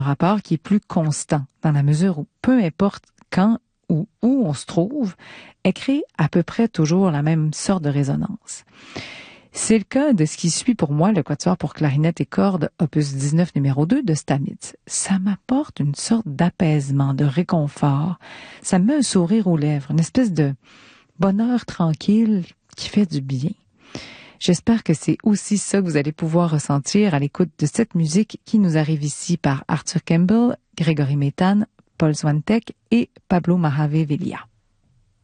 rapport qui est plus constant, dans la mesure où peu importe quand ou où on se trouve, elle crée à peu près toujours la même sorte de résonance. C'est le cas de ce qui suit pour moi le quatuor pour clarinette et cordes opus 19 numéro 2 de Stamitz. Ça m'apporte une sorte d'apaisement, de réconfort. Ça me met un sourire aux lèvres, une espèce de bonheur tranquille qui fait du bien. J'espère que c'est aussi ça que vous allez pouvoir ressentir à l'écoute de cette musique qui nous arrive ici par Arthur Campbell, Grégory Métan, Paul Swantek et Pablo Mahavé Velia.